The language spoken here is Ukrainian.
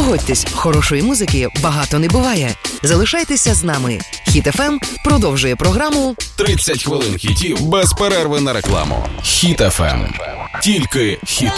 Погодьтесь, хорошої музики багато не буває. Залишайтеся з нами. Хіт ФМ продовжує програму 30 хвилин хітів без перерви на рекламу. Хіт ФМ. Тільки хіти.